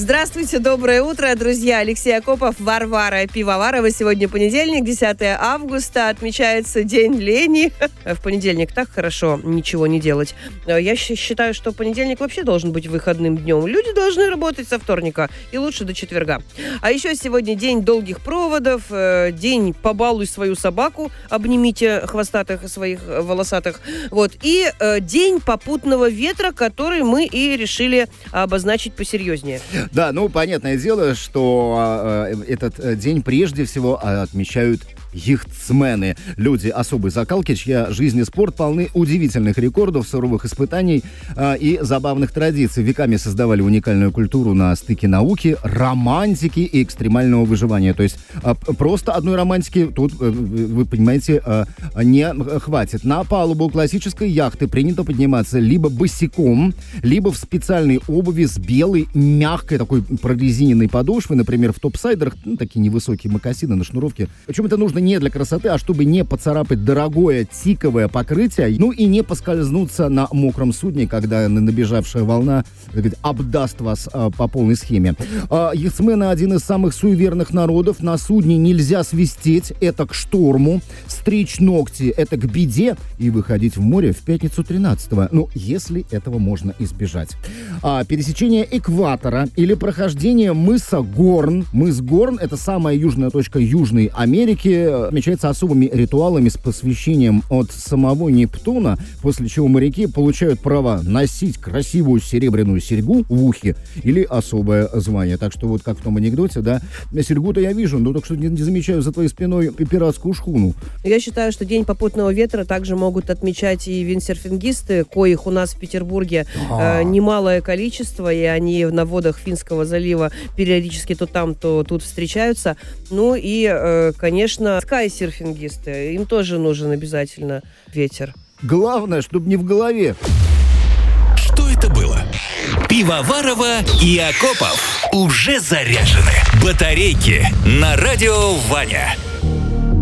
Здравствуйте, доброе утро, друзья. Алексей Акопов, Варвара Пивоварова. Сегодня понедельник, 10 августа. Отмечается День лени. В понедельник так хорошо ничего не делать. Я считаю, что понедельник вообще должен быть выходным днем. Люди должны работать со вторника и лучше до четверга. А еще сегодня день долгих проводов, день побалуй свою собаку, обнимите хвостатых своих волосатых. Вот. И день попутного ветра, который мы и решили обозначить посерьезнее. Да, понятное дело, что этот день прежде всего отмечают яхтсмены. Люди особой закалки, чья жизнь и спорт полны удивительных рекордов, суровых испытаний и забавных традиций. Веками создавали уникальную культуру на стыке науки, романтики и экстремального выживания. То есть просто одной романтики тут, вы понимаете, не хватит. На палубу классической яхты принято подниматься либо босиком, либо в специальной обуви с белой, мягкой, такой прорезиненной подошвой, например, в топсайдерах, такие невысокие мокасины на шнуровке. Причем это нужно не для красоты, а чтобы не поцарапать дорогое тиковое покрытие, и не поскользнуться на мокром судне, когда набежавшая волна, обдаст вас по полной схеме. Яхтсмены — один из самых суеверных народов. На судне нельзя свистеть, это к шторму, стричь ногти — это к беде, и выходить в море в пятницу 13-го, если этого можно избежать. Пересечение экватора или прохождение мыса Горн. Мыс Горн — это самая южная точка Южной Америки, отмечается особыми ритуалами с посвящением от самого Нептуна, после чего моряки получают право носить красивую серебряную серьгу в ухе или особое звание. Так что как в том анекдоте, да, серьгу-то я вижу, но так что не замечаю за твоей спиной пиратскую шхуну. Я считаю, что День попутного ветра также могут отмечать и виндсерфингисты, коих у нас в Петербурге немалое количество, и они на водах Финского залива периодически то там, то тут встречаются. Конечно, скайсерфингисты, им тоже нужен обязательно ветер. Главное, чтобы не в голове. Что это было? Пивоварова и Акопов уже заряжены. Батарейки на радио Ваня.